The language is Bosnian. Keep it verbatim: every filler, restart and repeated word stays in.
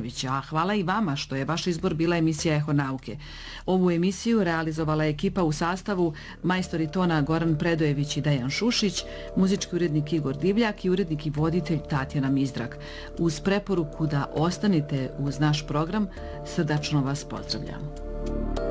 Ivanović, a hvala i vama što je vaš izbor bila emisija Eho nauke. Ovu emisiju realizovala je ekipa u sastavu majstori tona Goran Predojević i Dejan Šušić, muzički urednik Igor Divljak i urednik i voditelj Tatjana Mizdrak. Uz preporuku da ostanite uz naš program, srdačno vas pozdravljamo.